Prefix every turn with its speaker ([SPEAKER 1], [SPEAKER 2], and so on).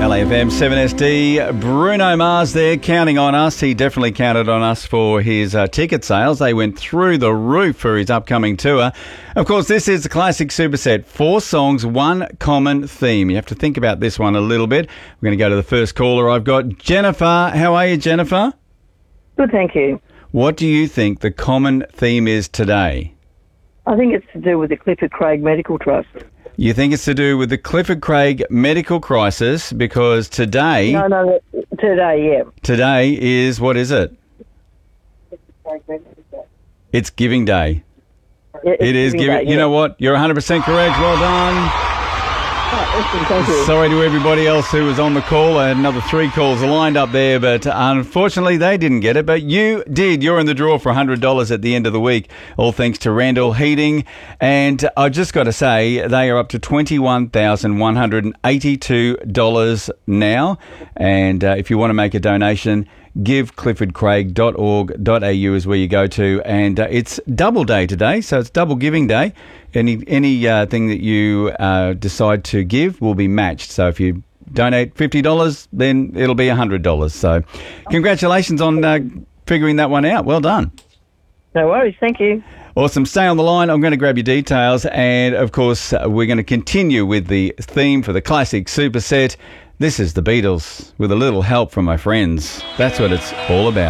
[SPEAKER 1] LAFM 7SD. Bruno Mars there counting on us. He definitely counted on us for his ticket sales. They went through the roof for his upcoming tour. Of course, this is the classic superset. 4 songs, 1 common theme. You have to think about this one a little bit. We're going to go to the first caller. I've got Jennifer. How are you, Jennifer?
[SPEAKER 2] Good, thank you.
[SPEAKER 1] What do you think the common theme is today?
[SPEAKER 2] I think it's to do with the Clifford Craig Medical Trust.
[SPEAKER 1] You think it's to do with the Clifford Craig medical crisis because today...
[SPEAKER 2] No, today, yeah.
[SPEAKER 1] Today is, what is it? It's Giving Day.
[SPEAKER 2] Yeah,
[SPEAKER 1] It is Giving Day. You know what? You're 100% correct. Well done.
[SPEAKER 2] Thank you.
[SPEAKER 1] Sorry to everybody else who was on the call. I had another 3 calls lined up there, but unfortunately they didn't get it. But you did. You're in the draw for $100 at the end of the week, all thanks to Randall Heating. And I just got to say, they are up to $21,182 now. And if you want to make a donation, givecliffordcraig.org.au is where you go to, and it's double day today, so it's double giving day. Any thing that you decide to give will be matched. So if you donate $50, then it'll be $100. So congratulations on figuring that one out. Well done.
[SPEAKER 2] No worries, thank you.
[SPEAKER 1] Awesome. Stay on the line. I'm going to grab your details, and of course we're going to continue with the theme for the classic superset. This is the Beatles with a little help from my friends. That's what it's all about.